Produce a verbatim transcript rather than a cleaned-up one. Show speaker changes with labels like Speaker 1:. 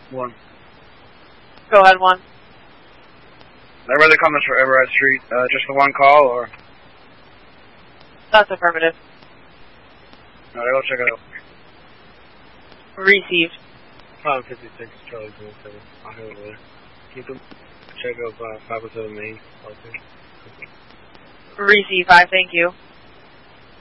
Speaker 1: One.
Speaker 2: Go ahead, one.
Speaker 1: Everybody comments for Everett Street, uh, just the one call, or?
Speaker 2: That's affirmative.
Speaker 1: Alright, go check it out.
Speaker 2: Received.
Speaker 3: five fifty-six, Charlie twenty-seven. I'll handle it later. Keep them. Check up uh, five oh seven Main.
Speaker 2: Receive five, thank you.